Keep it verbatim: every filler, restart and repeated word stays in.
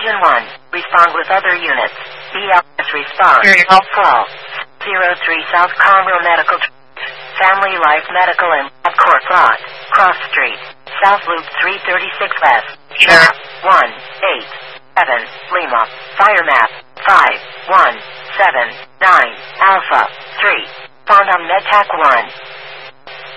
Engine one, respond with other units. B L S response. Fall. zero three South Conroe Medical. Family Life Medical and Court Road. Cross Street. South Loop three thirty-six West. Map one eight seven Lima. Fire map five one seven nine Alpha three. Found on MedTac one.